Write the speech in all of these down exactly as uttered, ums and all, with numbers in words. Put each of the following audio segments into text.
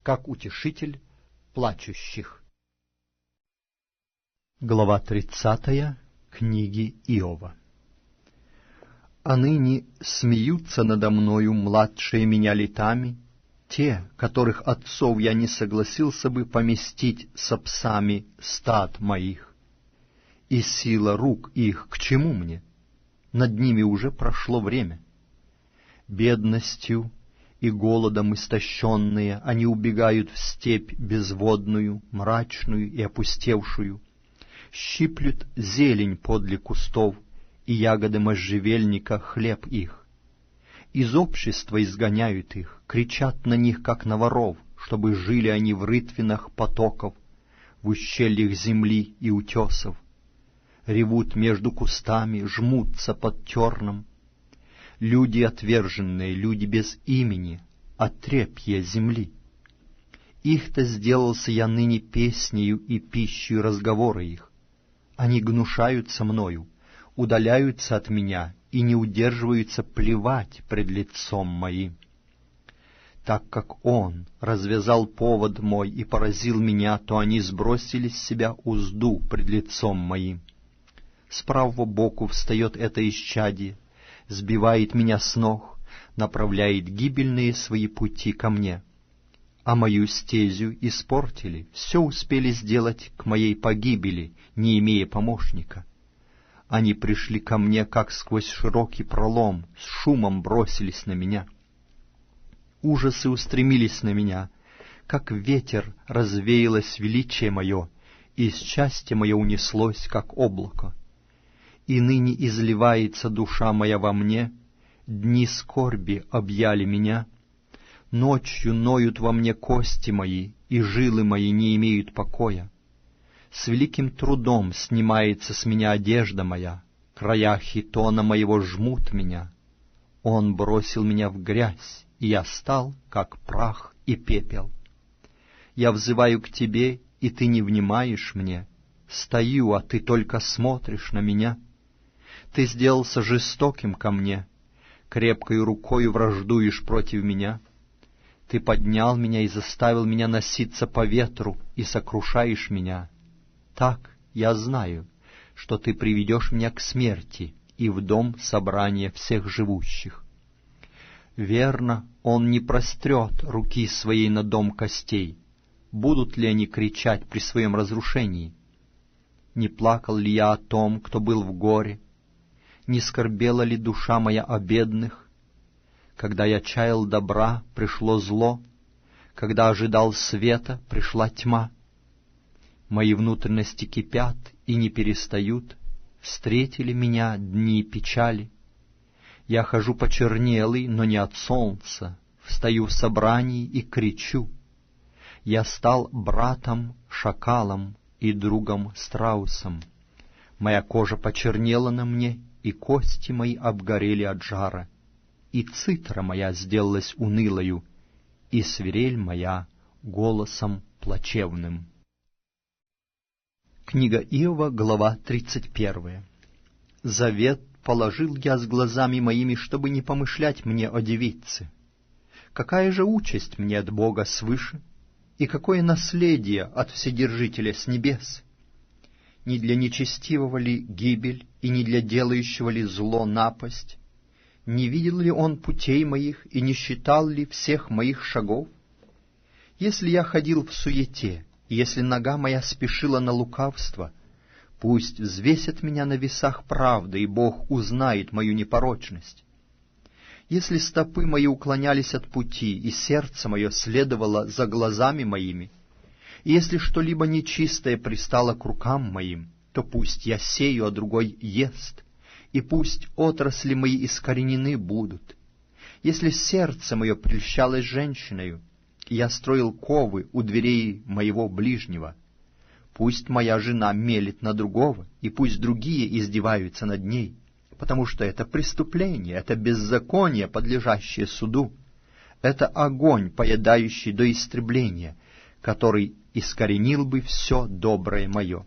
как утешитель плачущих. Глава тридцатая книги Иова. «А ныне смеются надо мною младшие меня летами, те, которых отцов я не согласился бы поместить с псами стад моих. И сила рук их к чему мне? Над ними уже прошло время. Бедностью и голодом истощенные они убегают в степь безводную, мрачную и опустевшую, щиплют зелень подле кустов, и ягоды можжевельника хлеб их. Из общества изгоняют их, кричат на них, как на воров, чтобы жили они в рытвинах потоков, в ущельях земли и утесов. Ревут между кустами, жмутся под терном. Люди отверженные, люди без имени, отрепья земли. Их-то сделался я ныне песнею и пищей разговора их. Они гнушаются мною, удаляются от меня и не удерживаются плевать пред лицом моим. Так как он развязал повод мой и поразил меня, то они сбросили с себя узду пред лицом моим. С правого боку встает это исчадие, сбивает меня с ног, направляет гибельные свои пути ко мне. А мою стезю испортили, все успели сделать к моей погибели, не имея помощника. Они пришли ко мне, как сквозь широкий пролом, с шумом бросились на меня. Ужасы устремились на меня, как ветер развеялось величие мое, и счастье мое унеслось, как облако. И ныне изливается душа моя во мне, дни скорби объяли меня. Ночью ноют во мне кости мои, и жилы мои не имеют покоя. С великим трудом снимается с меня одежда моя, края хитона моего жмут меня. Он бросил меня в грязь, и я стал, как прах и пепел. Я взываю к тебе, и ты не внимаешь мне. Стою, а ты только смотришь на меня. Ты сделался жестоким ко мне, крепкой рукою враждуешь против меня. Ты поднял меня и заставил меня носиться по ветру, и сокрушаешь меня. Так я знаю, что ты приведешь меня к смерти и в дом собрания всех живущих. Верно, он не прострет руки своей на дом костей. Будут ли они кричать при своем разрушении? Не плакал ли я о том, кто был в горе? Не скорбела ли душа моя о бедных? Когда я чаял добра, пришло зло, когда ожидал света, пришла тьма. Мои внутренности кипят и не перестают, встретили меня дни печали. Я хожу почернелый, но не от солнца, встаю в собрании и кричу. Я стал братом шакалом и другом страусом. Моя кожа почернела на мне, и кости мои обгорели от жара, и цитра моя сделалась унылою, и свирель моя голосом плачевным». Книга Иова, глава тридцать первая. «Завет положил я с глазами моими, чтобы не помышлять мне о девице. Какая же участь мне от Бога свыше, и какое наследие от Вседержителя с небес? Не для нечестивого ли гибель, и не для делающего ли зло напасть? Не видел ли он путей моих, и не считал ли всех моих шагов? Если я ходил в суете, и если нога моя спешила на лукавство, пусть взвесят меня на весах правды, и Бог узнает мою непорочность. Если стопы мои уклонялись от пути, и сердце мое следовало за глазами моими, и если что-либо нечистое пристало к рукам моим, то пусть я сею, а другой ест, и пусть отрасли мои искоренены будут. Если сердце мое прельщалось женщиною, и я строил ковы у дверей моего ближнего, пусть моя жена мелет на другого, и пусть другие издеваются над ней, потому что это преступление, это беззаконие, подлежащее суду, это огонь, поедающий до истребления, который искоренил бы все доброе мое.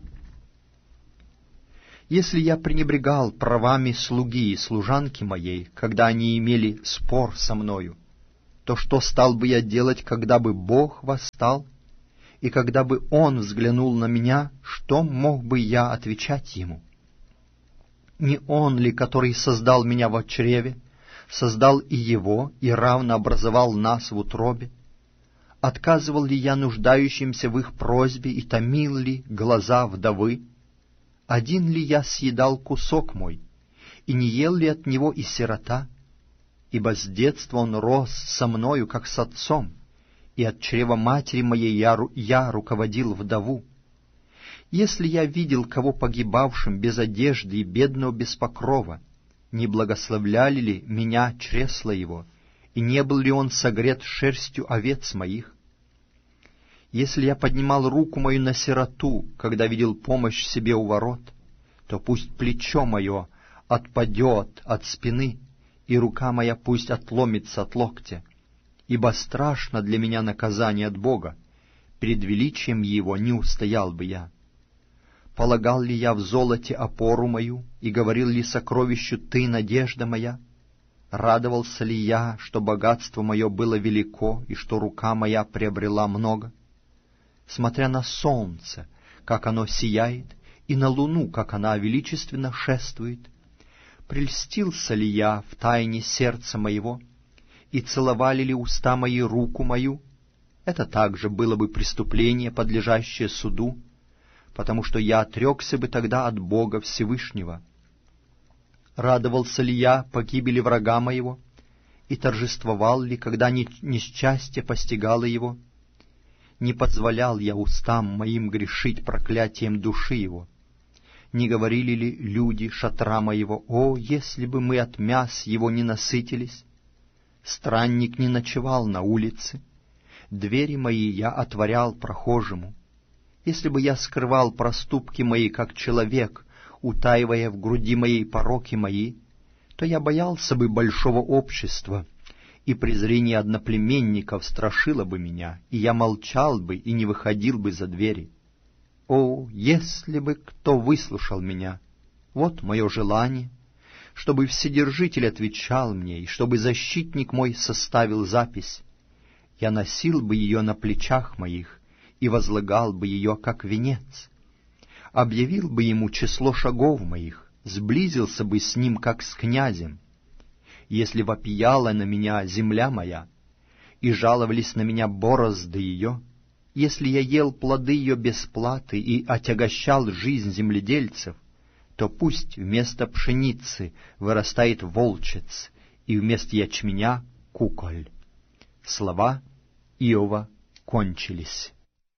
Если я пренебрегал правами слуги и служанки моей, когда они имели спор со мною, то что стал бы я делать, когда бы Бог восстал? И когда бы Он взглянул на меня, что мог бы я отвечать Ему? Не Он ли, который создал меня в чреве, создал и его, и равно образовал нас в утробе? Отказывал ли я нуждающимся в их просьбе и томил ли глаза вдовы? Один ли я съедал кусок мой, и не ел ли от него и сирота? Ибо с детства он рос со мною, как с отцом, и от чрева матери моей я, я руководил вдову. Если я видел кого погибавшим без одежды и бедного без покрова, не благословляли ли меня чресла его, и не был ли он согрет шерстью овец моих? Если я поднимал руку мою на сироту, когда видел помощь себе у ворот, то пусть плечо мое отпадет от спины, и рука моя пусть отломится от локтя, ибо страшно для меня наказание от Бога, перед величием Его не устоял бы я. Полагал ли я в золоте опору мою, и говорил ли сокровищу «Ты, надежда моя»? Радовался ли я, что богатство мое было велико, и что рука моя приобрела много? Смотря на солнце, как оно сияет, и на луну, как она величественно шествует, прельстился ли я в тайне сердца моего, и целовали ли уста мои руку мою? Это также было бы преступление, подлежащее суду, потому что я отрекся бы тогда от Бога Всевышнего. Радовался ли я погибели врага моего, и торжествовал ли, когда несчастье постигало его? Не позволял я устам моим грешить проклятием души его. Не говорили ли люди шатра моего: «О, если бы мы от мяс его не насытились!» Странник не ночевал на улице, двери мои я отворял прохожему. Если бы я скрывал проступки мои, как человек, утаивая в груди моей пороки мои, то я боялся бы большого общества, и презрение одноплеменников страшило бы меня, и я молчал бы и не выходил бы за двери. О, если бы кто выслушал меня! Вот мое желание, чтобы Вседержитель отвечал мне, и чтобы защитник мой составил запись. Я носил бы ее на плечах моих и возлагал бы ее, как венец. Объявил бы ему число шагов моих, сблизился бы с ним, как с князем. Если вопияла на меня земля моя, и жаловались на меня борозды ее, если я ел плоды ее без платы и отягощал жизнь земледельцев, то пусть вместо пшеницы вырастает волчец, и вместо ячменя — куколь. Слова Иова кончились.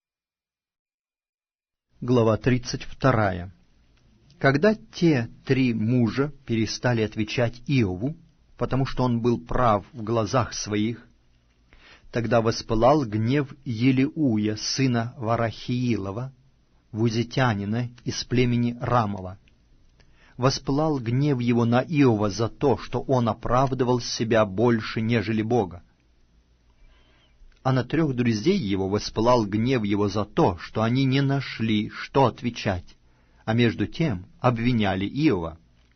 Глава тридцать вторая. Когда те три мужа перестали отвечать Иову, потому что он был прав в глазах своих, тогда воспылал гнев Елиуя, сына Варахиилова, вузитянина из племени Рамова. Воспылал гнев его на Иова за то, что он оправдывал себя больше, нежели Бога. А на трех друзей его воспылал гнев его за то, что они не нашли, что отвечать, а между тем обвиняли Иова.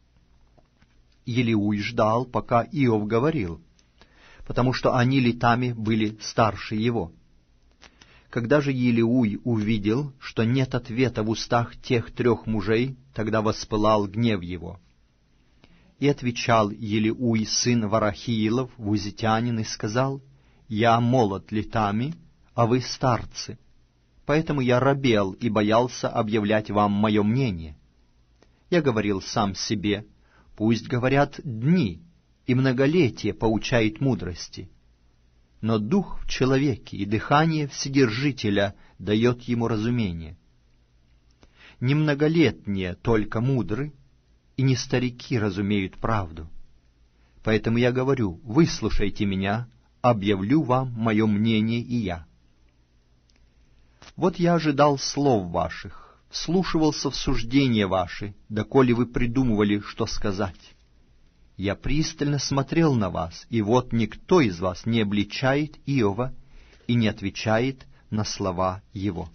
Елиуй ждал, пока Иов говорил, потому что они летами были старше его. Когда же Елиуй увидел, что нет ответа в устах тех трех мужей, тогда воспылал гнев его. И отвечал Елиуй, сын Варахиилов, вузитянин, и сказал: «Я молод летами, а вы старцы, поэтому я робел и боялся объявлять вам мое мнение. Я говорил сам себе: пусть говорят дни, и многолетие поучает мудрости. Но дух в человеке и дыхание Вседержителя дает ему разумение. Не многолетние только мудры, и не старики разумеют правду. Поэтому я говорю: выслушайте меня, объявлю вам мое мнение и я. Вот я ожидал слов ваших, вслушивался в суждения ваши, доколе вы придумывали, что сказать. Я пристально смотрел на вас, и вот никто из вас не обличает Иова и не отвечает на слова его.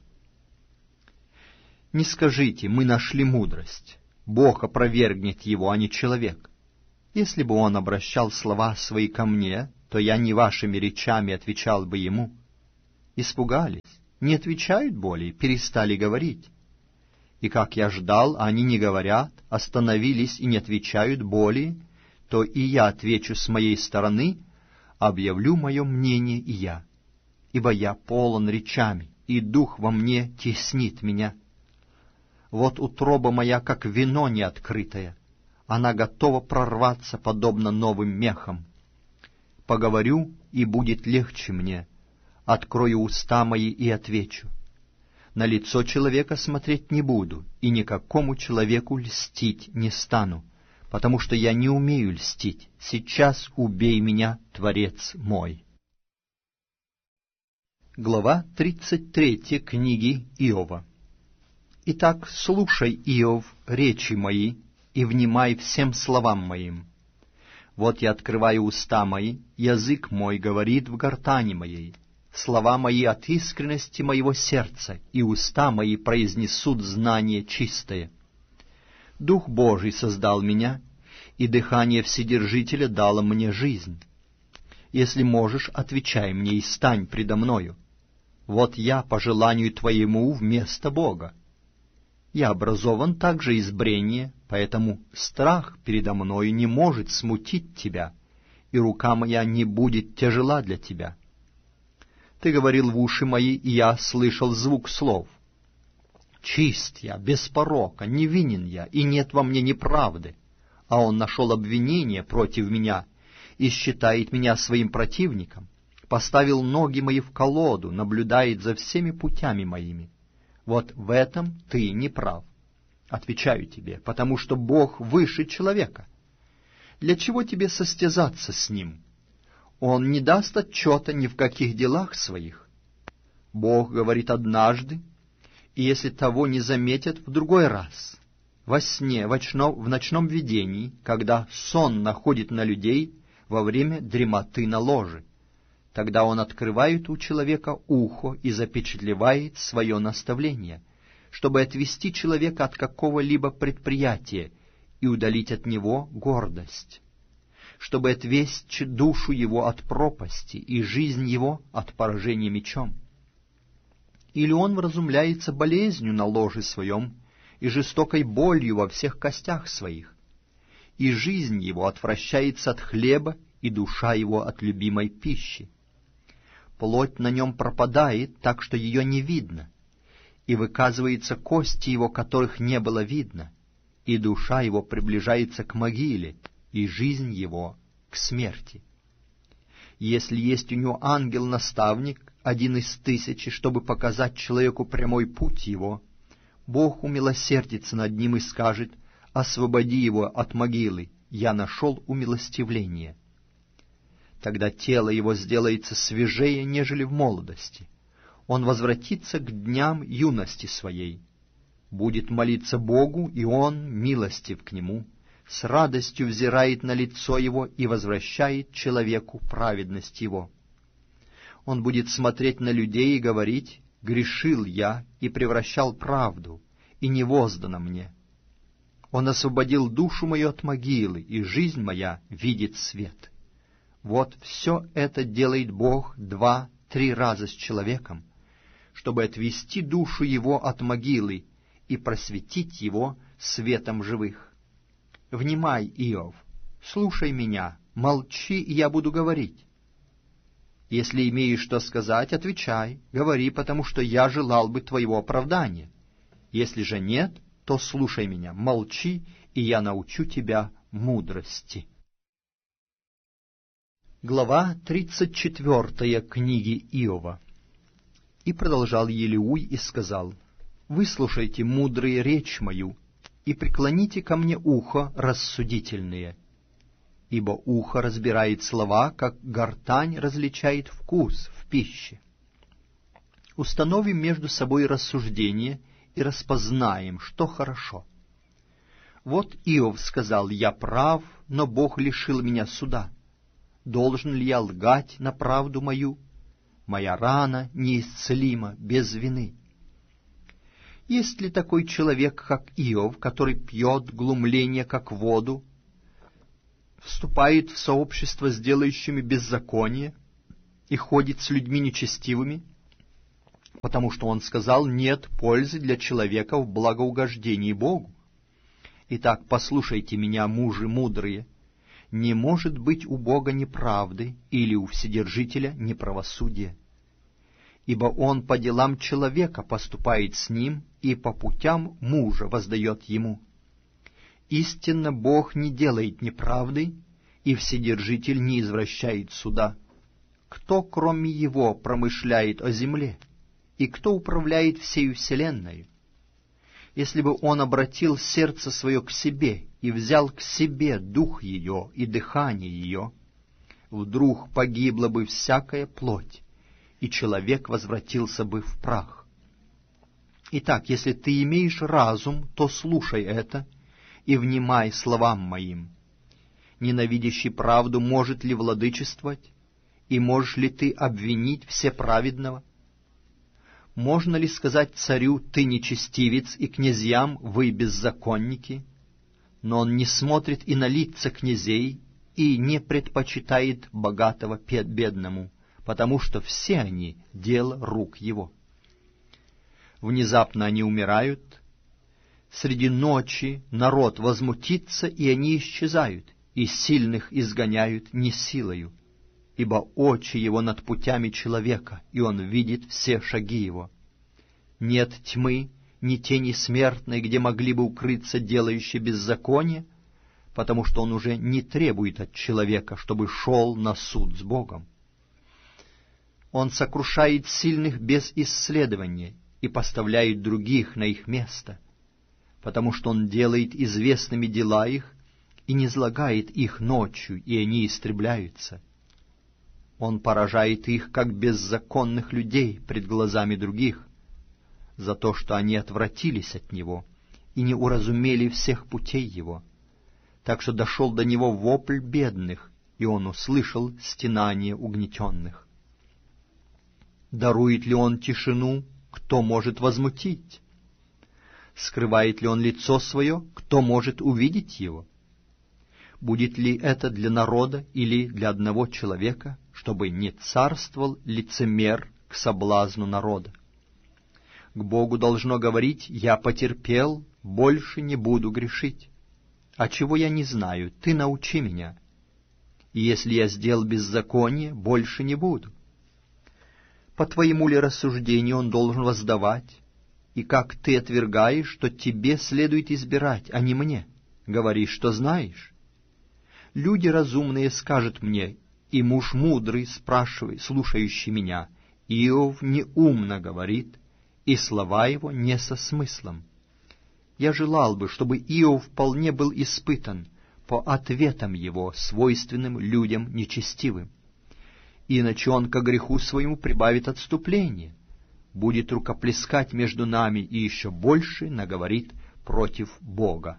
Не скажите: мы нашли мудрость, Бог опровергнет его, а не человек. Если бы он обращал слова свои ко мне, то я не вашими речами отвечал бы ему. Испугались, не отвечают более, перестали говорить. И как я ждал, они не говорят, остановились и не отвечают более, то и я отвечу с моей стороны, объявлю мое мнение и я. Ибо я полон речами, и дух во мне теснит меня. Вот утроба моя, как вино неоткрытое, она готова прорваться, подобно новым мехам. Поговорю, и будет легче мне, открою уста мои и отвечу. На лицо человека смотреть не буду, и никакому человеку льстить не стану, потому что я не умею льстить. Сейчас убей меня, Творец мой. Глава тридцать третья книги Иова. Итак, слушай, Иов, речи мои, и внимай всем словам моим. Вот я открываю уста мои, язык мой говорит в гортани моей. Слова мои от искренности моего сердца, и уста мои произнесут знание чистое. Дух Божий создал меня, и дыхание Вседержителя дало мне жизнь. Если можешь, отвечай мне и стань предо мною. Вот я по желанию Твоему вместо Бога. Я образован также из брения, поэтому страх передо мною не может смутить Тебя, и рука моя не будет тяжела для Тебя. Ты говорил в уши мои, и я слышал звук слов. Чист я, без порока, невинен я, и нет во мне неправды. А он нашел обвинение против меня и считает меня своим противником, поставил ноги мои в колоду, наблюдает за всеми путями моими. Вот в этом ты не прав. Отвечаю тебе, потому что Бог выше человека. Для чего тебе состязаться с Ним? Он не даст отчета ни в каких делах своих. Бог говорит однажды, и если того не заметят, в другой раз. Во сне, в, очно, в ночном видении, когда сон находит на людей во время дремоты на ложе. Тогда он открывает у человека ухо и запечатлевает свое наставление, чтобы отвести человека от какого-либо предприятия и удалить от него гордость, чтобы отвести душу его от пропасти и жизнь его от поражения мечом. Или он вразумляется болезнью на ложе своем и жестокой болью во всех костях своих, и жизнь его отвращается от хлеба, и душа его от любимой пищи. Плоть на нем пропадает, так что ее не видно, и выказываются кости его, которых не было видно, и душа его приближается к могиле, и жизнь его к смерти. Если есть у него ангел-наставник, один из тысячи, чтобы показать человеку прямой путь его, Бог умилосердится над ним и скажет: «Освободи его от могилы, я нашел умилостивление». Тогда тело его сделается свежее, нежели в молодости. Он возвратится к дням юности своей. Будет молиться Богу, и он милостив к нему, с радостью взирает на лицо его и возвращает человеку праведность его. Он будет смотреть на людей и говорить: «Грешил я и превращал правду, и не воздано мне». Он освободил душу мою от могилы, и жизнь моя видит свет. Вот все это делает Бог два-три раза с человеком, чтобы отвести душу его от могилы и просветить его светом живых. Внимай, Иов, слушай меня, молчи, и я буду говорить. Если имеешь что сказать, отвечай, говори, потому что я желал бы твоего оправдания. Если же нет, то слушай меня, молчи, и я научу тебя мудрости. Глава тридцать четвертая книги Иова. И продолжал Елеуй и сказал: «Выслушайте, мудрые, речь мою, и преклоните ко мне ухо рассудительные. Ибо ухо разбирает слова, как гортань различает вкус в пище. Установим между собой рассуждение и распознаем, что хорошо. Вот Иов сказал: я прав, но Бог лишил меня суда. Должен ли я лгать на правду мою? Моя рана неисцелима без вины. Есть ли такой человек, как Иов, который пьет глумление, как воду, вступает в сообщество с делающими беззаконие и ходит с людьми нечестивыми, потому что он сказал: нет пользы для человека в благоугождении Богу. Итак, послушайте меня, мужи мудрые, не может быть у Бога неправды или у Вседержителя неправосудия. Ибо он по делам человека поступает с ним, и по путям мужа воздает ему. Истинно Бог не делает неправды, и Вседержитель не извращает суда. Кто, кроме Его, промышляет о земле? И кто управляет всею вселенной? Если бы Он обратил сердце свое к себе и взял к себе дух ее и дыхание ее, вдруг погибла бы всякая плоть, и человек возвратился бы в прах. Итак, если ты имеешь разум, то слушай это и внимай словам моим. Ненавидящий правду может ли владычествовать, и можешь ли ты обвинить всеправедного? Можно ли сказать царю: ты нечестивец, и князьям: вы беззаконники? Но он не смотрит и на лица князей, и не предпочитает богатого бедному, потому что все они — дело рук его. Внезапно они умирают, среди ночи народ возмутится, и они исчезают, и сильных изгоняют не силою, ибо очи его над путями человека, и он видит все шаги его. Нет тьмы, ни тени смертной, где могли бы укрыться делающие беззаконие, потому что он уже не требует от человека, чтобы шел на суд с Богом. Он сокрушает сильных без исследования и поставляет других на их место, потому что он делает известными дела их и низлагает их ночью, и они истребляются. Он поражает их, как беззаконных людей, пред глазами других, за то, что они отвратились от него и не уразумели всех путей его. Так что дошел до него вопль бедных, и он услышал стенание угнетенных. Дарует ли он тишину, кто может возмутить? Скрывает ли он лицо свое, кто может увидеть его? Будет ли это для народа или для одного человека, чтобы не царствовал лицемер к соблазну народа? К Богу должно говорить: «Я потерпел, больше не буду грешить». А чего я не знаю, ты научи меня. И если я сделал беззаконие, больше не буду. По твоему ли рассуждению он должен воздавать? И как ты отвергаешь, что тебе следует избирать, а не мне? Говоришь, что знаешь. Люди разумные скажут мне, и муж мудрый, спрашивай, слушающий меня: Иов неумно говорит, и слова его не со смыслом. Я желал бы, чтобы Иов вполне был испытан по ответам его, свойственным людям нечестивым. Иначе он ко греху своему прибавит отступление, будет рукоплескать между нами и еще больше наговорит против Бога.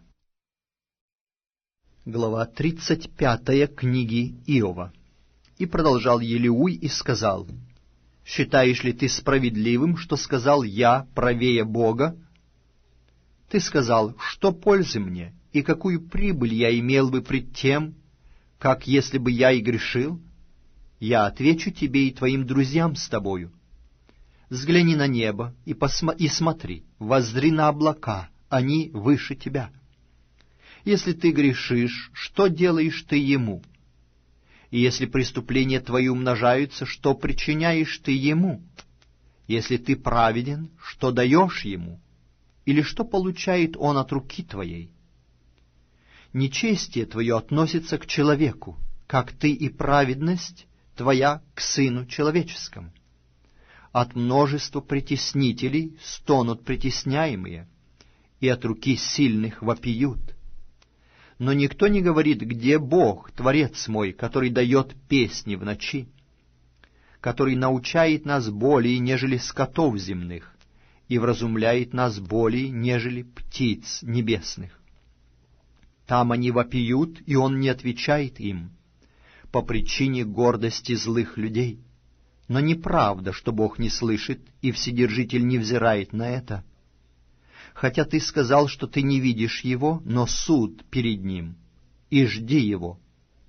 Глава тридцать пятая книги Иова. И продолжал Елеуй и сказал: «Считаешь ли ты справедливым, что сказал я правее Бога? Ты сказал: что пользы мне, и какую прибыль я имел бы пред тем, как если бы я и грешил? Я отвечу тебе и твоим друзьям с тобою. Взгляни на небо и, посма- и смотри, воззри на облака, они выше тебя. Если ты грешишь, что делаешь ты ему? И если преступления твои умножаются, что причиняешь ты ему? Если ты праведен, что даешь ему? Или что получает он от руки твоей? Нечестие твое относится к человеку, как ты и праведность твоя к сыну человеческому. От множества притеснителей стонут притесняемые, и от руки сильных вопиют. Но никто не говорит: где Бог, Творец мой, который дает песни в ночи, который научает нас более, нежели скотов земных, и вразумляет нас более, нежели птиц небесных. Там они вопиют, и он не отвечает им, по причине гордости злых людей. Но неправда, что Бог не слышит, и Вседержитель не взирает на это. Хотя ты сказал, что ты не видишь его, но суд перед ним, и жди его,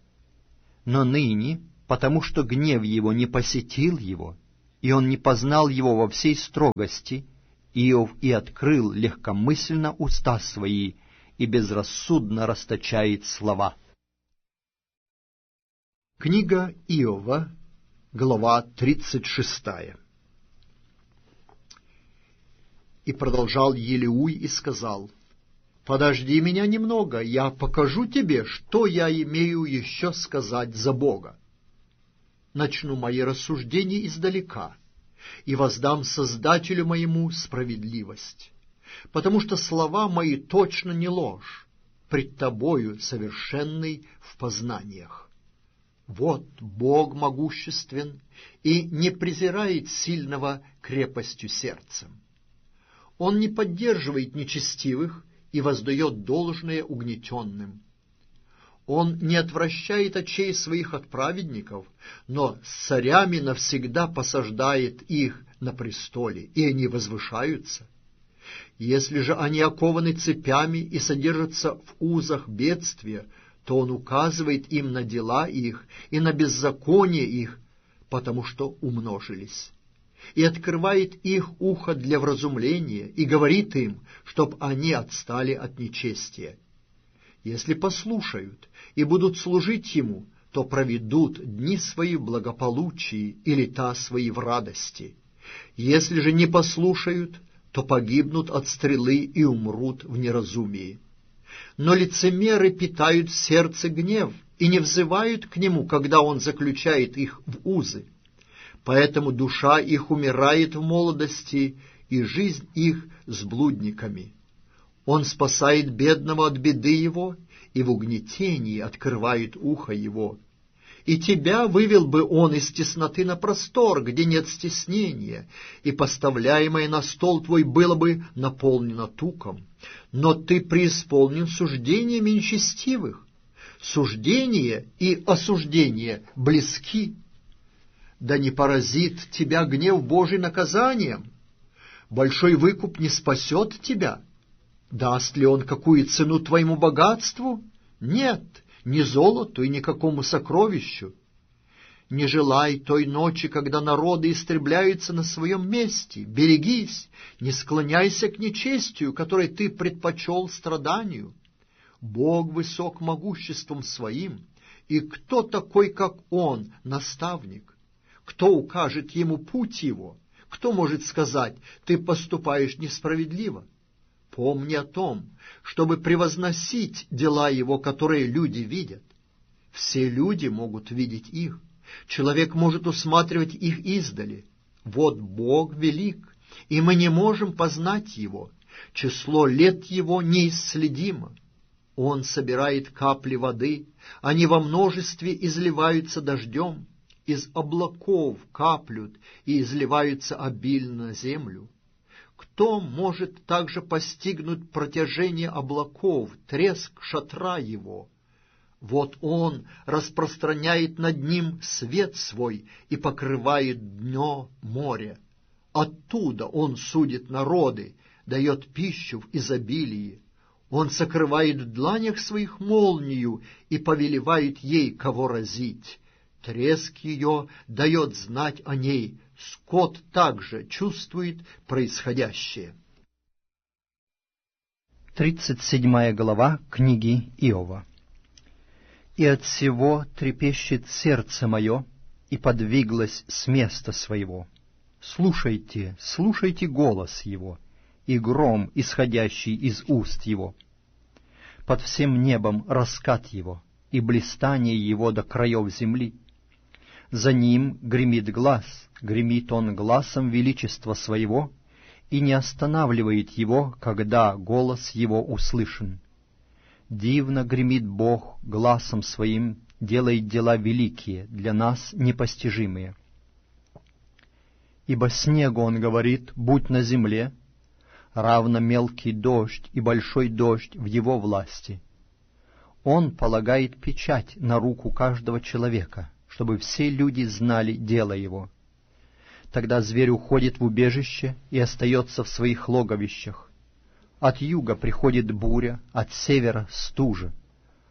Но ныне, потому что гнев его не посетил его, и он не познал его во всей строгости, Иов и открыл легкомысленно уста свои и безрассудно расточает слова. Книга Иова, глава тридцать шестая. И продолжал Елеуй и сказал: «Подожди меня немного, я покажу тебе, что я имею еще сказать за Бога. Начну мои рассуждения издалека и воздам Создателю моему справедливость, потому что слова мои точно не ложь, пред тобою совершенный в познаниях. Вот Бог могуществен и не презирает сильного крепостью сердцем. Он не поддерживает нечестивых и воздает должное угнетенным. Он не отвращает очей своих от праведников, но с царями навсегда посаждает их на престоле, и они возвышаются. Если же они окованы цепями и содержатся в узах бедствия, то он указывает им на дела их и на беззаконие их, потому что умножились, и открывает их ухо для вразумления, и говорит им, чтоб они отстали от нечестия. Если послушают и будут служить ему, то проведут дни свои в благополучии и лета свои в радости. Если же не послушают, то погибнут от стрелы и умрут в неразумии. Но лицемеры питают в сердце гнев и не взывают к нему, когда он заключает их в узы. Поэтому душа их умирает в молодости, и жизнь их с блудниками. Он спасает бедного от беды его, и в угнетении открывает ухо его. И тебя вывел бы он из тесноты на простор, где нет стеснения, и поставляемое на стол твой было бы наполнено туком. Но ты преисполнен суждениями нечестивых. Суждение и осуждение близки. Да не поразит тебя гнев Божий наказанием. Большой выкуп не спасет тебя. Даст ли он какую цену твоему богатству? Нет, ни золоту и никакому сокровищу. Не желай той ночи, когда народы истребляются на своем месте. Берегись, не склоняйся к нечестию, которой ты предпочел страданию. Бог высок могуществом своим, и кто такой, как он, наставник? Кто укажет ему путь его? Кто может сказать: ты поступаешь несправедливо? Помни о том, чтобы превозносить дела его, которые люди видят. Все люди могут видеть их. Человек может усматривать их издали. Вот Бог велик, и мы не можем познать его. Число лет его неисследимо. Он собирает капли воды, они во множестве изливаются дождем. Из облаков каплют и изливаются обильно на землю. Кто может также постигнуть протяжение облаков, треск шатра его? Вот он распространяет над ним свет свой и покрывает дно моря. Оттуда он судит народы, дает пищу в изобилии. Он сокрывает в дланях своих молнию и повелевает ей, кого разить. Треск ее дает знать о ней, скот также чувствует происходящее. Тридцать седьмая глава книги Иова. «И от всего трепещет сердце мое, и подвиглось с места своего. Слушайте, слушайте голос его, и гром, исходящий из уст его. Под всем небом раскат его, и блистание его до краев земли. За ним гремит глас, гремит он гласом величества своего, и не останавливает его, когда голос его услышан. Дивно гремит Бог гласом своим, делает дела великие, для нас непостижимые. Ибо снегу он говорит: будь на земле, равно мелкий дождь и большой дождь в его власти. Он полагает печать на руку каждого человека, чтобы все люди знали дело его. Тогда зверь уходит в убежище и остается в своих логовищах. От юга приходит буря, от севера — стужа.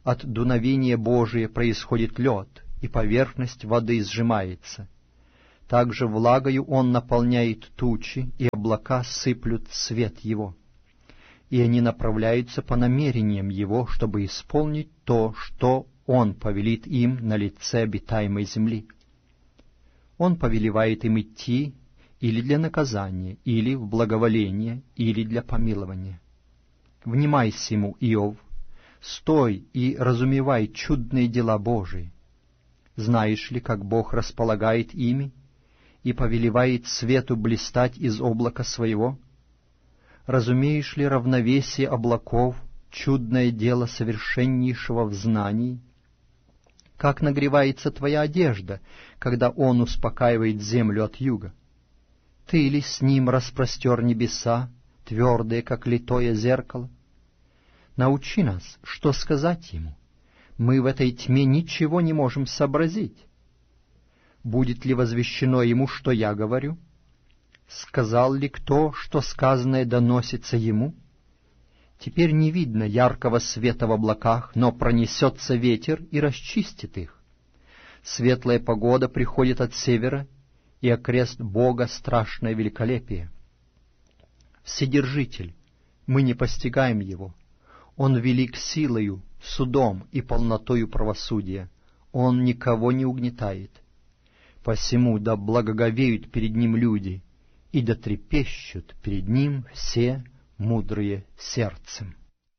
от дуновения Божия происходит лед, и поверхность воды сжимается. Также влагою Он наполняет тучи, и облака сыплют свет Его. И они направляются по намерениям Его, чтобы исполнить то, что Он повелит им на лице обитаемой земли. Он повелевает им идти или для наказания, или в благоволение, или для помилования. Внимай сему, Иов, стой и разумевай чудные дела Божии. Знаешь ли, как Бог располагает ими и повелевает свету блистать из облака своего? Разумеешь ли равновесие облаков, чудное дело совершеннейшего в знании? Как нагревается твоя одежда, когда Он успокаивает землю от юга? Ты ли с Ним распростер небеса, твердые, как литое зеркало? Научи нас, что сказать Ему. Мы в этой тьме ничего не можем сообразить. Будет ли возвещено Ему, что я говорю? Сказал ли кто, что сказанное доносится Ему? Теперь не видно яркого света в облаках, но пронесется ветер и расчистит их. Светлая погода приходит от севера, и окрест Бога страшное великолепие. Вседержитель, мы не постигаем Его. Он велик силою, судом и полнотою правосудия. Он никого не угнетает. Посему да благоговеют перед Ним люди, и да трепещут перед Ним все мудрые сердцем.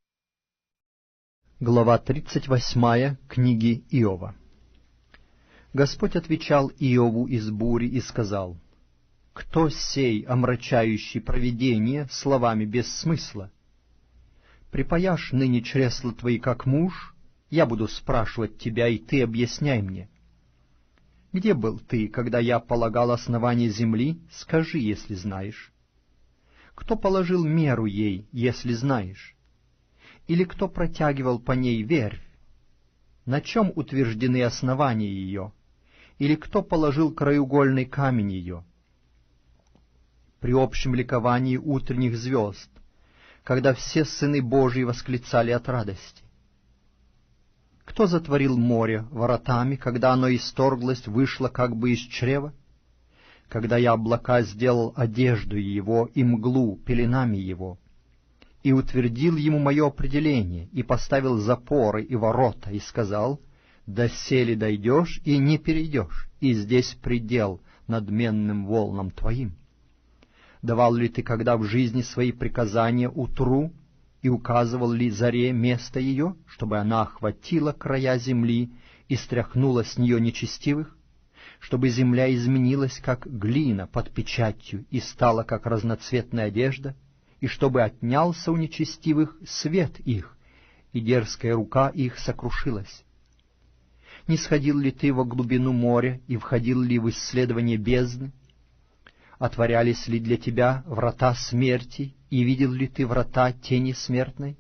Глава тридцать восьмая книги Иова. Господь отвечал Иову из бури и сказал: «Кто сей, омрачающий провидение словами без смысла? Припаяшь ныне чресла твои, как муж, я буду спрашивать тебя, и ты объясняй мне. Где был ты, когда я полагал основание земли? Скажи, если знаешь. Кто положил меру ей, если знаешь? Или кто протягивал по ней верфь? На чем утверждены основания ее? Или кто положил краеугольный камень ее? При общем ликовании утренних звезд, когда все сыны Божии восклицали от радости. Кто затворил море воротами, когда оно исторглось, вышло как бы из чрева? Когда я облака сделал одежду его и мглу пеленами его, и утвердил ему мое определение, и поставил запоры и ворота, и сказал: доселе дойдешь и не перейдешь, и здесь предел надменным волнам твоим. Давал ли ты когда в жизни свои приказания утру, и указывал ли заре место ее, чтобы она охватила края земли и стряхнула с нее нечестивых, чтобы земля изменилась, как глина под печатью, и стала, как разноцветная одежда, и чтобы отнялся у нечестивых свет их, и дерзкая рука их сокрушилась? Не сходил ли ты во глубину моря и входил ли в исследование бездны? Отворялись ли для тебя врата смерти, и видел ли ты врата тени смертной?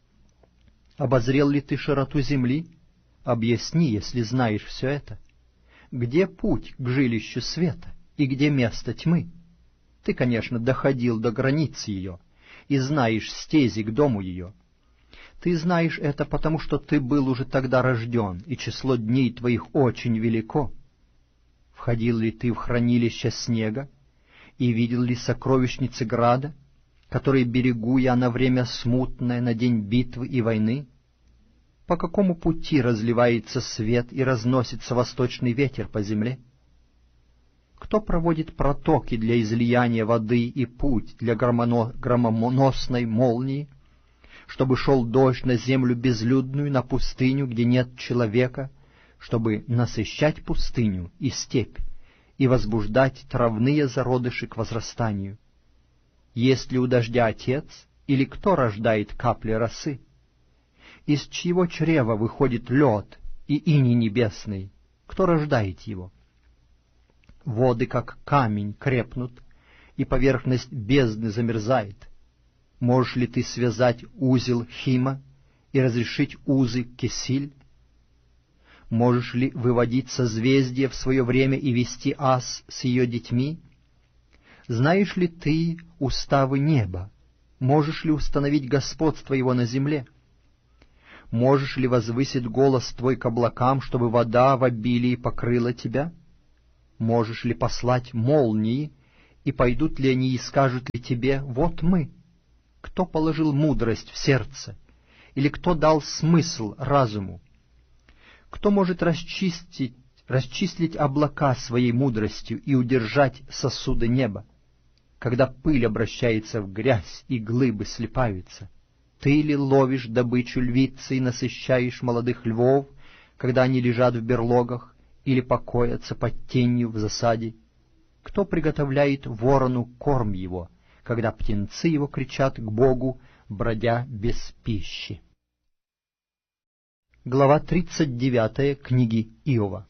Обозрел ли ты широту земли? Объясни, если знаешь все это. Где путь к жилищу света, и где место тьмы? Ты, конечно, доходил до границ ее, и знаешь стези к дому ее. Ты знаешь это, потому что ты был уже тогда рожден, и число дней твоих очень велико. Входил ли ты в хранилище снега, и видел ли сокровищницы града, которые берегу я на время смутное, на день битвы и войны? По какому пути разливается свет и разносится восточный ветер по земле? Кто проводит протоки для излияния воды и путь для громоно... громоносной молнии, чтобы шел дождь на землю безлюдную, на пустыню, где нет человека, чтобы насыщать пустыню и степь, и возбуждать травные зародыши к возрастанию? Есть ли у дождя отец, или кто рождает капли росы? Из чьего чрева выходит лед и иней небесный? Кто рождает его? Воды, как камень, крепнут, и поверхность бездны замерзает. Можешь ли ты связать узел Хима и разрешить узы Кесиль? Можешь ли выводить созвездие в свое время и вести ас с ее детьми? Знаешь ли ты уставы неба? Можешь ли установить господство его на земле? Можешь ли возвысить голос твой к облакам, чтобы вода в обилии покрыла тебя? Можешь ли послать молнии, и пойдут ли они и скажут ли тебе: вот мы? Кто положил мудрость в сердце? Или кто дал смысл разуму? Кто может расчистить, расчислить облака своей мудростью и удержать сосуды неба? Когда пыль обращается в грязь и глыбы слипаются, ты ли ловишь добычу львицы и насыщаешь молодых львов, когда они лежат в берлогах или покоятся под тенью в засаде? Кто приготовляет ворону корм его, когда птенцы его кричат к Богу, бродя без пищи? Глава тридцать девятая книги Иова.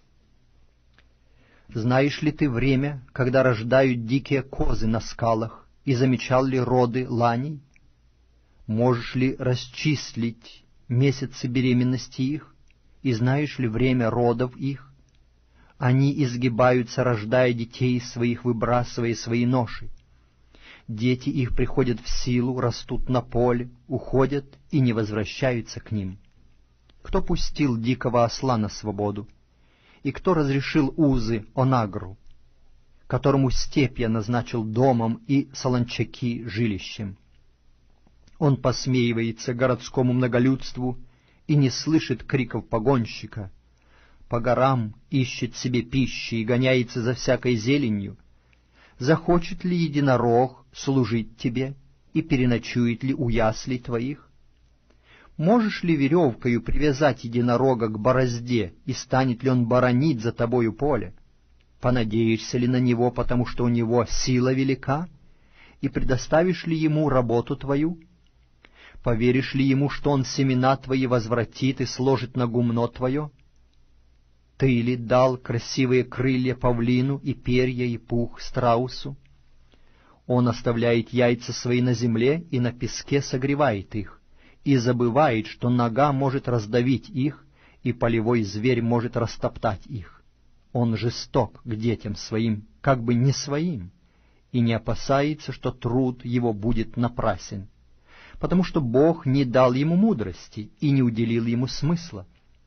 Знаешь ли ты время, когда рождают дикие козы на скалах, и замечал ли роды ланей? Можешь ли расчислить месяцы беременности их, и знаешь ли время родов их? Они изгибаются, рождая детей своих, выбрасывая свои ноши. Дети их приходят в силу, растут на поле, уходят и не возвращаются к ним. Кто пустил дикого осла на свободу? И кто разрешил узы онагру, которому степь я назначил домом и солончаки жилищем? Он посмеивается городскому многолюдству и не слышит криков погонщика. По горам ищет себе пищи и гоняется за всякой зеленью. Захочет ли единорог служить тебе и переночует ли у яслей твоих? Можешь ли веревкою привязать единорога к борозде, и станет ли он боронить за тобою поле? Понадеешься ли на него, потому что у него сила велика? И предоставишь ли ему работу твою? Поверишь ли ему, что он семена твои возвратит и сложит на гумно твое? Ты ли дал красивые крылья павлину и перья и пух страусу? Он оставляет яйца свои на земле и на песке согревает их, и забывает, что нога может раздавить их, и полевой зверь может растоптать их. Он жесток к детям своим, как бы не своим, и не опасается, что труд его будет напрасен, потому что Бог не дал ему мудрости и не уделил ему смысла.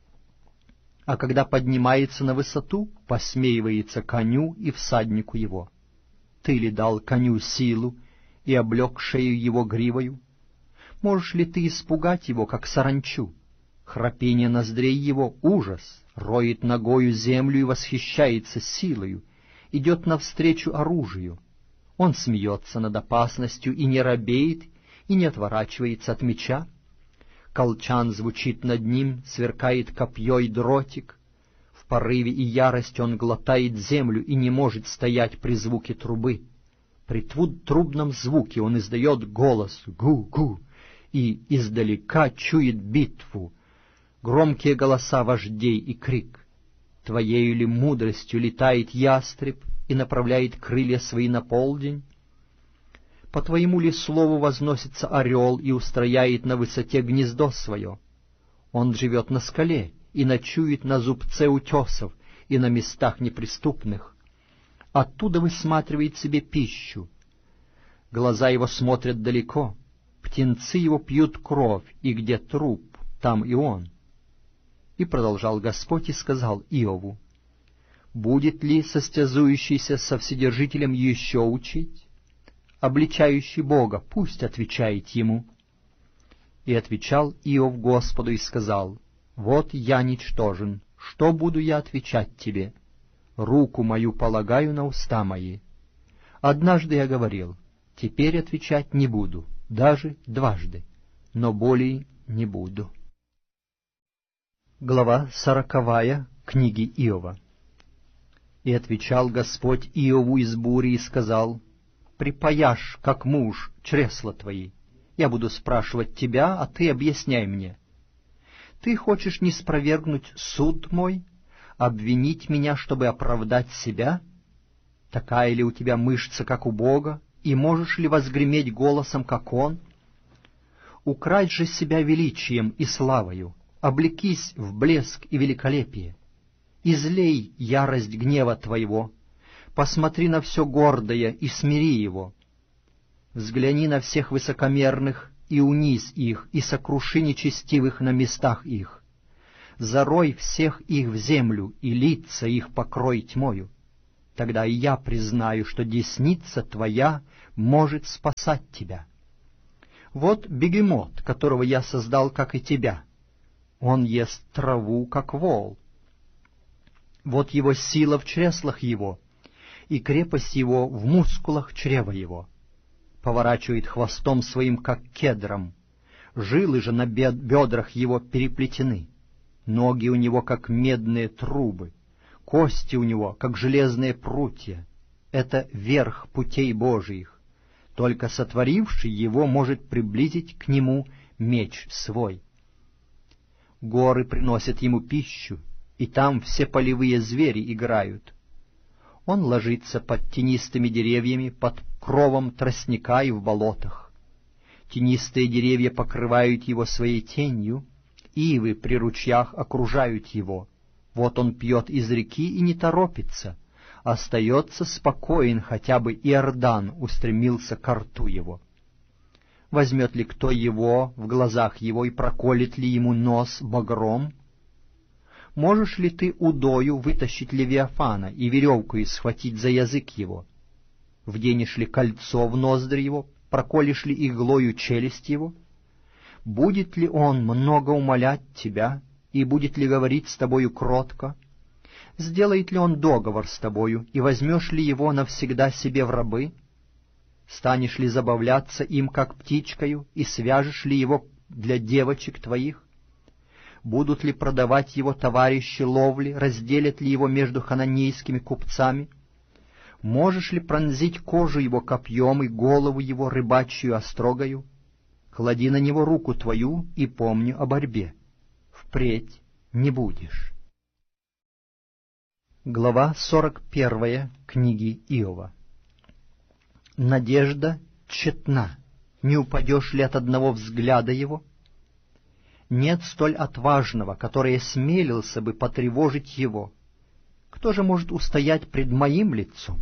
А когда поднимается на высоту, посмеивается коню и всаднику его. Ты ли дал коню силу и облег шею его гривою? Можешь ли ты испугать его, как саранчу? Храпение ноздрей его — ужас, роет ногою землю и восхищается силою, идет навстречу оружию. Он смеется над опасностью и не робеет, и не отворачивается от меча. Колчан звучит над ним, сверкает копье и дротик. В порыве и ярости он глотает землю и не может стоять при звуке трубы. При трубном звуке он издает голос «гу-гу», и издалека чует битву, громкие голоса вождей и крик. Твоею ли мудростью летает ястреб и направляет крылья свои на полдень? По твоему ли слову возносится орел и устрояет на высоте гнездо свое? Он живет на скале и ночует на зубце утесов и на местах неприступных. Оттуда высматривает себе пищу. Глаза его смотрят далеко, птенцы его пьют кровь, и где труп, там и он. И продолжал Господь и сказал Иову: будет ли состязующийся со Вседержителем еще учить? Обличающий Бога пусть отвечает ему. И отвечал Иов Господу и сказал: вот я ничтожен, что буду я отвечать тебе? Руку мою полагаю на уста мои. Однажды я говорил: теперь отвечать не буду, даже дважды, но более не буду. Глава сороковая книги Иова. И отвечал Господь Иову из бури и сказал: припаяшь, как муж, чресла твои. Я буду спрашивать тебя, а ты объясняй мне. Ты хочешь ниспровергнуть суд мой, обвинить меня, чтобы оправдать себя? Такая ли у тебя мышца, как у Бога, и можешь ли возгреметь голосом, как Он? Укрась же себя величием и славою, облекись в блеск и великолепие. Излей ярость гнева твоего, посмотри на все гордое и смири его. Взгляни на всех высокомерных и унизь их, и сокруши нечестивых на местах их. Зарой всех их в землю, и лица их покрой тьмою. Тогда и я признаю, что десница Твоя может спасать Тебя. Вот бегемот, которого я создал, как и Тебя. Он ест траву, как вол. Вот его сила в чреслах его, и крепость его в мускулах чрева его. Поворачивает хвостом своим, как кедром, жилы же на бедрах его переплетены. Ноги у него, как медные трубы, кости у него, как железные прутья. Это верх путей Божиих. Только сотворивший его может приблизить к нему меч свой. Горы приносят ему пищу, и там все полевые звери играют. Он ложится под тенистыми деревьями, под кровом тростника и в болотах. Тенистые деревья покрывают его своей тенью, ивы при ручьях окружают его. Вот он пьет из реки и не торопится, остается спокоен, хотя бы Иордан устремился к рту его. Возьмет ли кто его в глазах его и проколет ли ему нос багром? Можешь ли ты удою вытащить Левиафана и веревкой схватить за язык его? Вденешь ли кольцо в ноздри его, проколешь ли иглою челюсть его? Будет ли он много умолять тебя, и будет ли говорить с тобою кротко? Сделает ли он договор с тобою, и возьмешь ли его навсегда себе в рабы? Станешь ли забавляться им, как птичкою, и свяжешь ли его для девочек твоих? Будут ли продавать его товарищи ловли, разделят ли его между хананейскими купцами? Можешь ли пронзить кожу его копьем и голову его рыбачью острогою? Клади на него руку твою и помни о борьбе. Впредь не будешь. Глава сорок первая книги Иова. Надежда тщетна, не упадешь ли от одного взгляда его? Нет столь отважного, который осмелился бы потревожить его. Кто же может устоять пред моим лицом?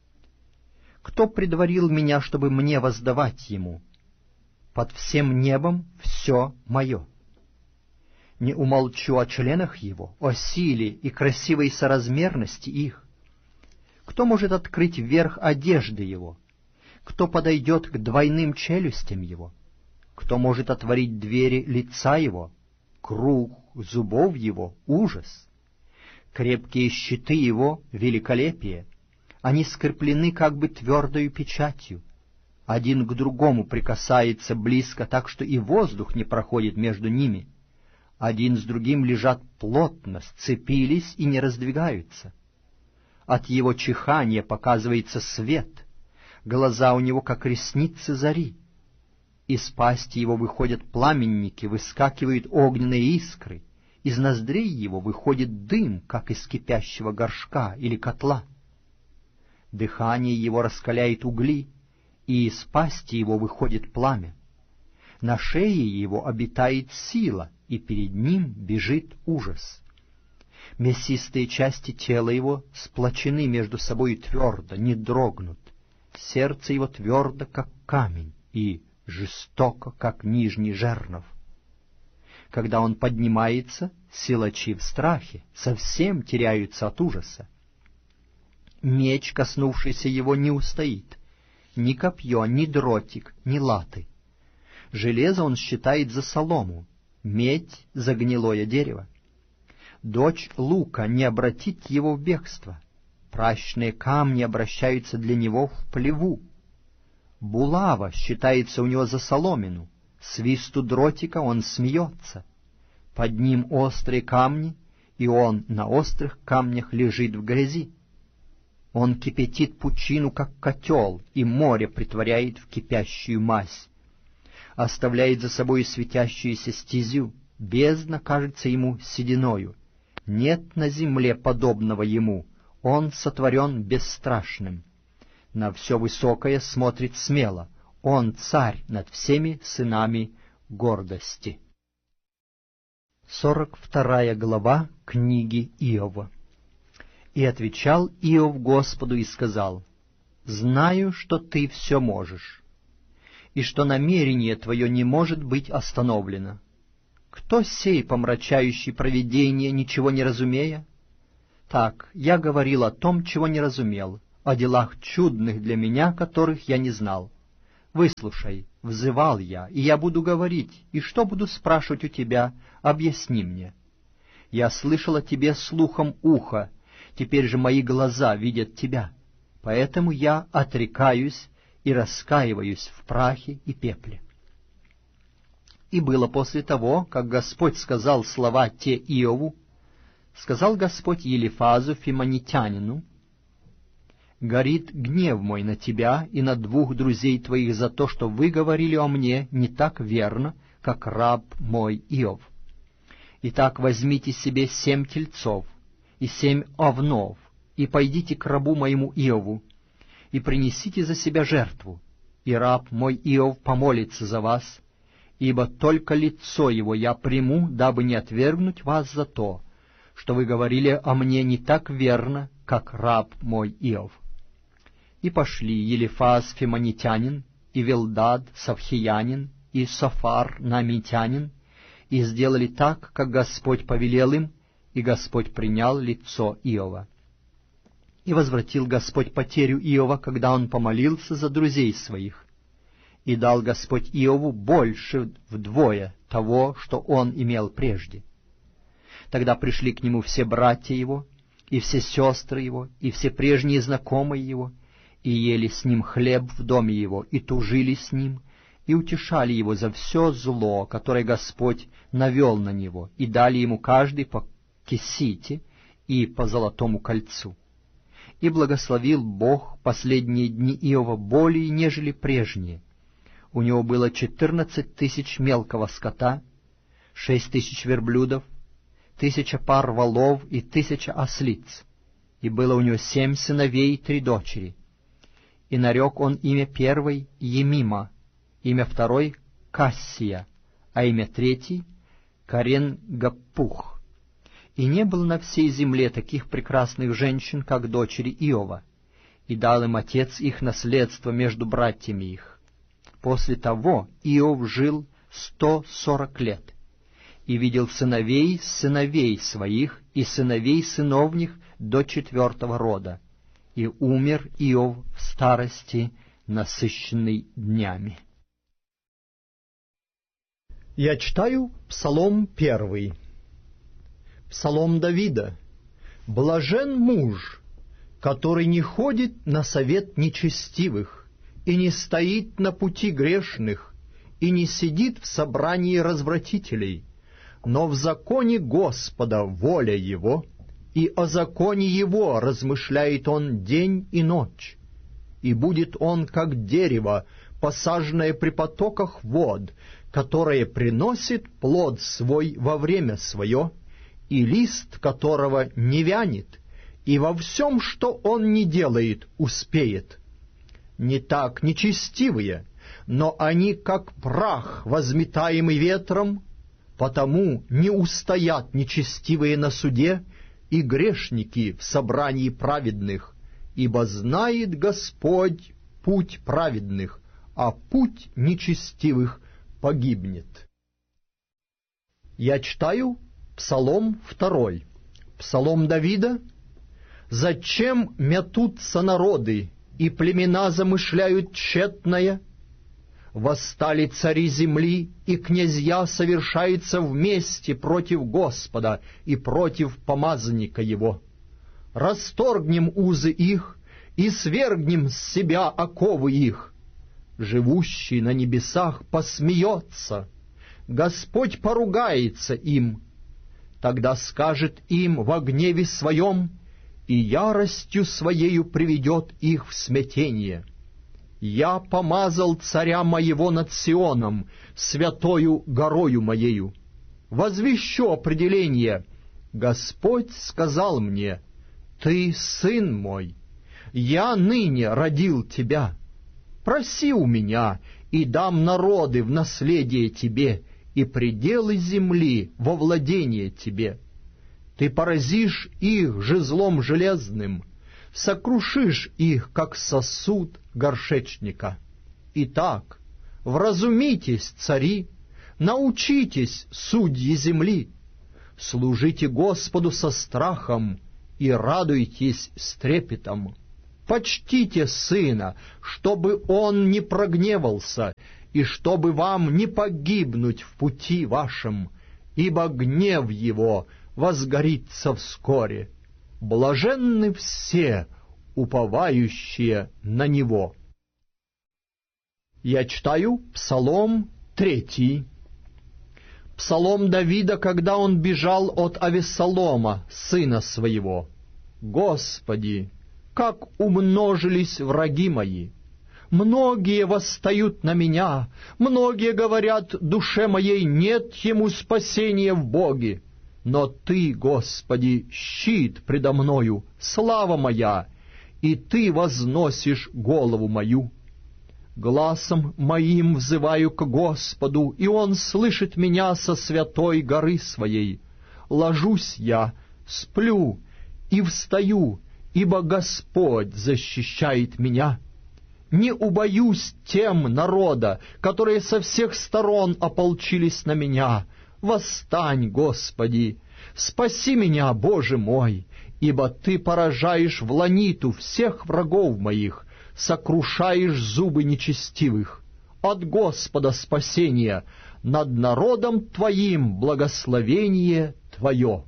Кто предварил меня, чтобы мне воздавать ему? Под всем небом все мое. Не умолчу о членах его, о силе и красивой соразмерности их. Кто может открыть верх одежды его? Кто подойдет к двойным челюстям его? Кто может отворить двери лица его? Круг зубов его — ужас. Крепкие щиты его — великолепие. Они скреплены как бы твердою печатью. Один к другому прикасается близко, так что и воздух не проходит между ними. Один с другим лежат плотно, сцепились и не раздвигаются. От его чихания показывается свет, глаза у него, как ресницы зари. Из пасти его выходят пламенники, выскакивают огненные искры, из ноздрей его выходит дым, как из кипящего горшка или котла. Дыхание его раскаляет угли, и из пасти его выходит пламя. На шее его обитает сила, и перед ним бежит ужас. Мясистые части тела его сплочены между собой твердо, не дрогнут. Сердце его твердо, как камень, и жестоко, как нижний жернов. Когда он поднимается, силачи в страхе совсем теряются от ужаса. Меч, коснувшийся его, не устоит, ни копье, ни дротик, ни латы. Железо он считает за солому, медь — за гнилое дерево. Дочь лука не обратит его в бегство, пращные камни обращаются для него в плеву. Булава считается у него за соломину, свисту дротика он смеется. Под ним острые камни, и он на острых камнях лежит в грязи. Он кипятит пучину, как котел, и море притворяет в кипящую мазь. Оставляет за собой светящуюся стезю, бездна кажется ему сединою. Нет на земле подобного ему, он сотворен бесстрашным. На все высокое смотрит смело, он царь над всеми сынами гордости. Сорок вторая глава книги Иова. И отвечал Иов Господу и сказал: «Знаю, что ты все можешь. и что намерение твое не может быть остановлено. Кто сей, помрачающий провидение, ничего не разумея? Так, я говорил о том, чего не разумел, о делах чудных для меня, которых я не знал. Выслушай, взывал я, и я буду говорить, и что буду спрашивать у тебя, объясни мне. Я слышал о тебе слухом уха, теперь же мои глаза видят тебя, поэтому я отрекаюсь и раскаиваюсь в прахе и пепле. И было после того, как Господь сказал слова те Иову, сказал Господь Елифазу Фимонитянину: «Горит гнев мой на тебя и на двух друзей твоих за то, что вы говорили о мне не так верно, как раб мой Иов. Итак, возьмите себе семь тельцов и семь овнов, и пойдите к рабу моему Иову, и принесите за себя жертву, и раб мой Иов помолится за вас, ибо только лицо его я приму, дабы не отвергнуть вас за то, что вы говорили о мне не так верно, как раб мой Иов». И пошли Елифаз Фимонитянин, и Вилдад Савхиянин, и Софар Намитянин, и сделали так, как Господь повелел им, и Господь принял лицо Иова. И возвратил Господь потерю Иова, когда он помолился за друзей своих. И дал Господь Иову больше вдвое того, что он имел прежде. Тогда пришли к нему все братья его, и все сестры его, и все прежние знакомые его, и ели с ним хлеб в доме его, и тужили с ним, и утешали его за все зло, которое Господь навел на него, и дали ему каждый по кесите и по золотому кольцу. И благословил Бог последние дни Иова более, нежели прежние. У него было четырнадцать тысяч мелкого скота, шесть тысяч верблюдов, тысяча пар волов и тысяча ослиц, и было у него семь сыновей и три дочери. И нарек он имя первой Емима, имя второй Кассия, а имя третий Карен-Гаппух. И не было на всей земле таких прекрасных женщин, как дочери Иова, и дал им отец их наследство между братьями их. После того Иов жил сто сорок лет, и видел сыновей сыновей своих и сыновей сыновних до четвертого рода, и умер Иов в старости, насыщенный днями. Я читаю Псалом первый. Псалом Давида. «Блажен муж, который не ходит на совет нечестивых, и не стоит на пути грешных, и не сидит в собрании развратителей, но в законе Господа воля его, и о законе его размышляет он день и ночь. И будет он, как дерево, посаженное при потоках вод, которое приносит плод свой во время свое, и лист которого не вянет, и во всем, что он не делает, успеет. Не так нечестивые, но они, как прах, возметаемый ветром, потому не устоят нечестивые на суде, и грешники в собрании праведных, ибо знает Господь путь праведных, а путь нечестивых погибнет». Я читаю Псалом второй. Псалом Давида. «Зачем мятутся народы, и племена замышляют тщетное? Восстали цари земли, и князья совершаются вместе против Господа и против помазанника его. Расторгнем узы их и свергнем с себя оковы их. Живущий на небесах посмеется, Господь поругается им. Тогда скажет им во гневе своем, и яростью своею приведет их в смятение. Я помазал царя моего над Сионом, святою горою моею. Возвещу определение. Господь сказал мне: ты сын мой, я ныне родил тебя. Проси у меня, и дам народы в наследие тебе, и пределы земли во владение тебе. Ты поразишь их жезлом железным, сокрушишь их, как сосуд горшечника. Итак, Вразумитесь, цари, научитесь, судьи земли, служите Господу со страхом и радуйтесь с трепетом. Почтите сына, чтобы он не прогневался, и чтобы вам не погибнуть в пути вашем, ибо гнев его возгорится вскоре. Блаженны все, уповающие на него. Я читаю Псалом третий. Псалом Давида, когда он бежал от Авессалома, сына своего. «Господи, как умножились враги мои! Многие восстают на меня, многие говорят душе моей, нет ему спасения в Боге. Но Ты, Господи, щит предо мною, слава моя, и Ты возносишь голову мою. Гласом моим взываю к Господу, и Он слышит меня со святой горы своей. Ложусь я, сплю и встаю, ибо Господь защищает меня. Не убоюсь тем народа, которые со всех сторон ополчились на меня. Восстань, Господи! Спаси меня, Боже мой! Ибо Ты поражаешь в ланиту всех врагов моих, сокрушаешь зубы нечестивых. От Господа спасение, над народом Твоим благословение Твое».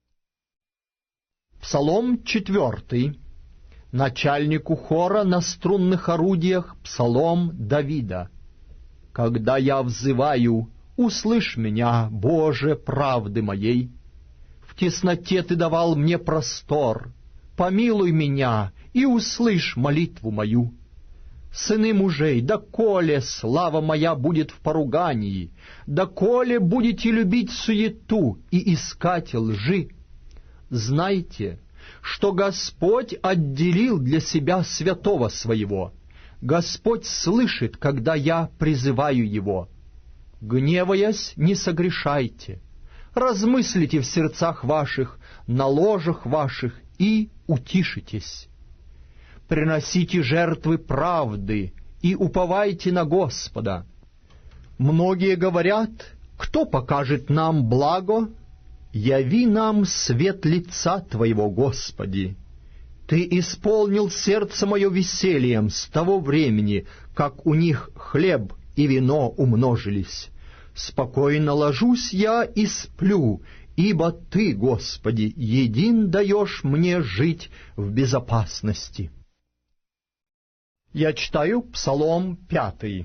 Псалом четвертый. Начальнику хора на струнных орудиях псалом Давида. «Когда я взываю, услышь меня, Боже, правды моей. В тесноте Ты давал мне простор. Помилуй меня и услышь молитву мою. Сыны мужей, доколе слава моя будет в поругании, доколе будете любить суету и искать лжи? Знайте, что Господь отделил для себя святого своего. Господь слышит, когда я призываю Его. Гневаясь, не согрешайте. Размыслите в сердцах ваших, на ложах ваших, и утишитесь. Приносите жертвы правды и уповайте на Господа. Многие говорят, кто покажет нам благо? Яви нам свет лица Твоего, Господи. Ты исполнил сердце мое весельем с того времени, как у них хлеб и вино умножились. Спокойно ложусь я и сплю, ибо Ты, Господи, един даешь мне жить в безопасности». Я читаю Псалом пятый.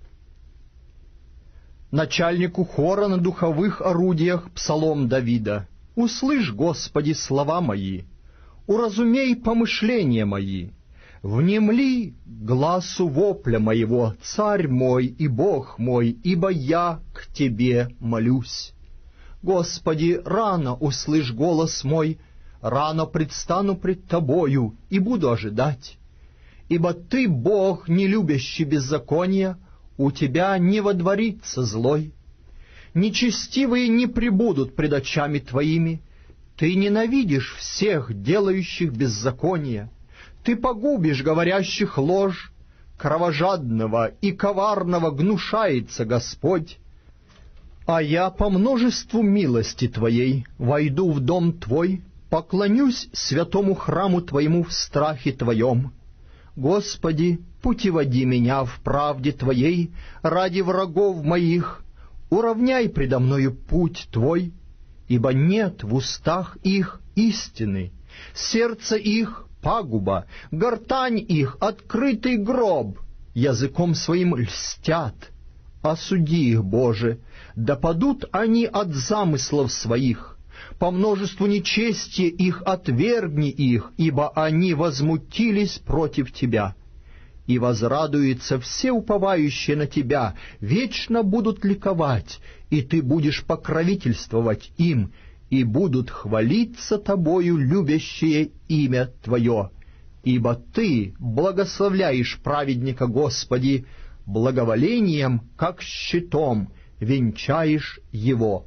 Начальнику хора на духовых орудиях псалом Давида. «Услышь, Господи, слова мои, уразумей помышления мои, внемли гласу вопля моего, Царь мой и Бог мой, ибо я к Тебе молюсь. Господи, рано услышь голос мой, рано предстану пред Тобою и буду ожидать. Ибо Ты, Бог, не любящий беззакония, у Тебя не водворится злой. Нечестивые не пребудут пред очами Твоими. Ты ненавидишь всех, делающих беззаконие. Ты погубишь говорящих ложь. Кровожадного и коварного гнушается Господь. А я по множеству милости Твоей войду в дом Твой, поклонюсь святому храму Твоему в страхе Твоем. Господи, путеводи меня в правде Твоей ради врагов моих, уравняй предо мною путь Твой, ибо нет в устах их истины, сердце их пагуба, гортань их открытый гроб, языком своим льстят. Осуди их, Боже, да падут они от замыслов своих. По множеству нечестия их отвергни их, ибо они возмутились против Тебя. И возрадуются все уповающие на Тебя, вечно будут ликовать, и Ты будешь покровительствовать им, и будут хвалиться Тобою любящие имя Твое. Ибо Ты благословляешь праведника, Господи, благоволением, как щитом, венчаешь его».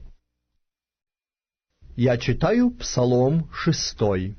Я читаю Псалом шестой.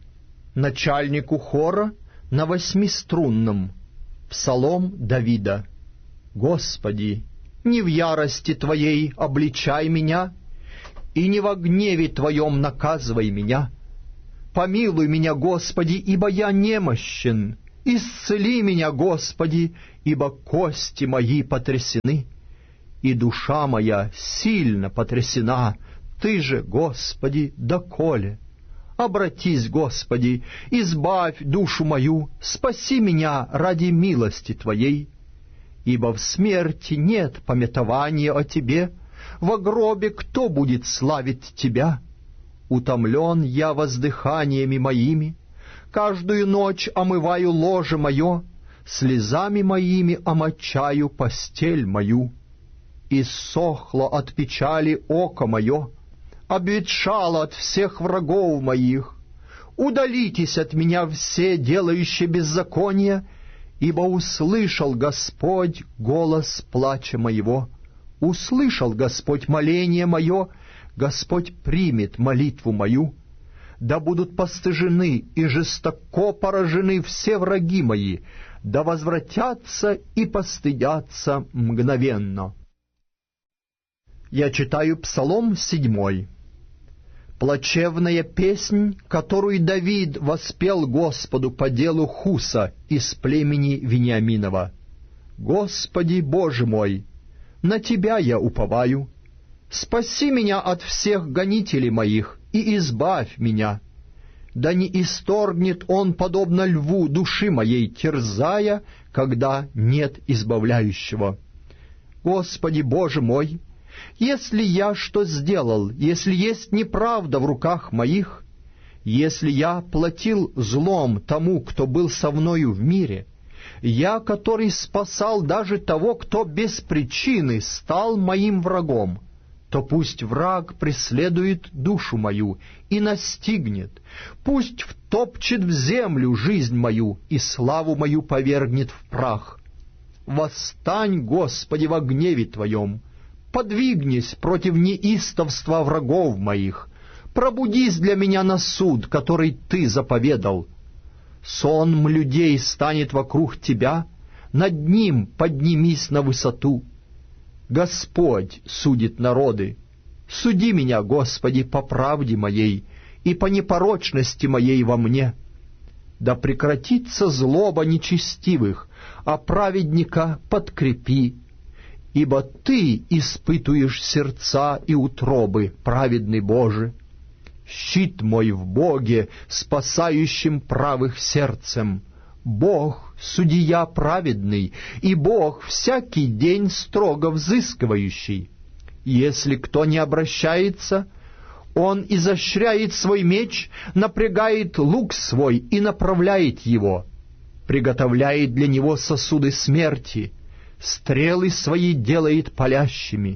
Начальнику хора на восьмиструнном. Псалом Давида. Господи, не в ярости Твоей обличай меня, и не во гневе Твоем наказывай меня. Помилуй меня, Господи, ибо я немощен. Исцели меня, Господи, ибо кости мои потрясены, и душа моя сильно потрясена. Ты же, Господи, доколе? Обратись, Господи, избавь душу мою, спаси меня ради милости Твоей. Ибо в смерти нет памятования о Тебе, во гробе кто будет славить Тебя? Утомлен я воздыханиями моими, каждую ночь омываю ложе мое, слезами моими омочаю постель мою. Иссохло от печали око мое, обветшало от всех врагов моих. Удалитесь от меня все, делающие беззаконие, ибо услышал Господь голос плача моего. Услышал Господь моление мое, Господь примет молитву мою. Да будут постыжены и жестоко поражены все враги мои, да возвратятся и постыдятся мгновенно. Я читаю Псалом седьмой. Плачевная песнь, которую Давид воспел Господу по делу Хуса из племени Вениаминова. Господи, Боже мой, на Тебя я уповаю. Спаси меня от всех гонителей моих и избавь меня. Да не исторгнет он, подобно льву, души моей, терзая, когда нет избавляющего. Господи, Боже мой, если я что сделал, если есть неправда в руках моих, если я платил злом тому, кто был со мною в мире, я, который спасал даже того, кто без причины стал моим врагом, то пусть враг преследует душу мою и настигнет, пусть втопчет в землю жизнь мою и славу мою повергнет в прах. Восстань, Господи, во гневе Твоем, подвигнись против неистовства врагов моих, пробудись для меня на суд, который Ты заповедал. Сонм людей станет вокруг Тебя, над ним поднимись на высоту. Господь судит народы. Суди меня, Господи, по правде моей и по непорочности моей во мне. Да прекратится злоба нечестивых, а праведника подкрепи. Ибо Ты испытуешь сердца и утробы, праведный Боже. Щит мой в Боге, спасающим правых сердцем. Бог — судья праведный, и Бог всякий день строго взыскивающий. Если кто не обращается, он изощряет свой меч, напрягает лук свой и направляет его, приготовляет для него сосуды смерти, стрелы свои делает палящими.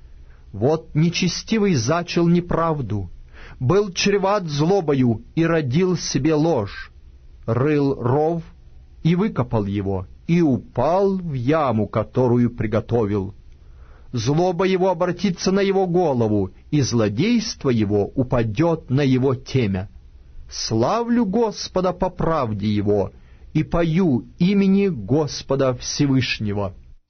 Вот нечестивый зачал неправду, был чреват злобою и родил себе ложь, рыл ров и выкопал его, и упал в яму, которую приготовил. Злоба его обратится на его голову, и злодейство его упадет на его темя. Славлю Господа по правде его, и пою имени Господа Всевышнего.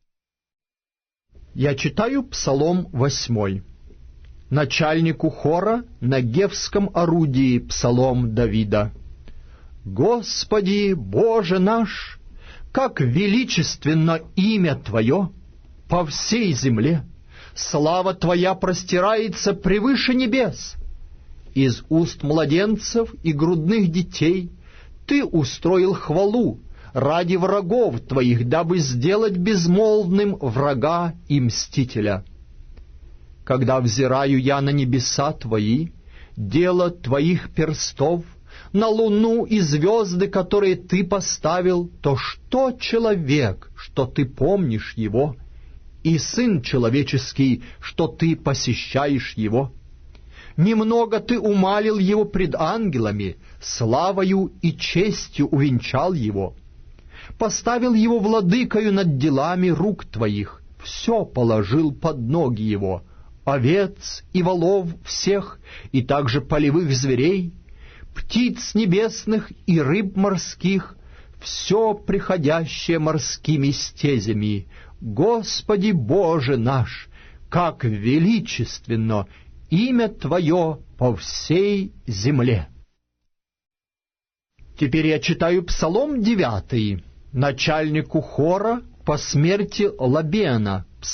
Я читаю Псалом восьмой. Начальнику хора на гевском орудии Псалом Давида. Господи, Боже наш, как величественно имя Твое по всей земле! Слава Твоя простирается превыше небес. Из уст младенцев и грудных детей Ты устроил хвалу ради врагов Твоих, дабы сделать безмолвным врага и мстителя. Когда взираю я на небеса Твои, дело Твоих перстов, на луну и звезды, которые Ты поставил, то что человек, что Ты помнишь его, и сын человеческий, что Ты посещаешь его? Немного Ты умалил его пред ангелами, славою и честью увенчал его. Поставил его владыкою над делами рук Твоих, все положил под ноги его, овец и волов всех, и также полевых зверей, птиц небесных и рыб морских, все приходящее морскими стезями, Господи Боже наш, как величественно имя Твое по всей земле. Теперь я читаю Псалом девятый, начальнику хора по смерти Лабена,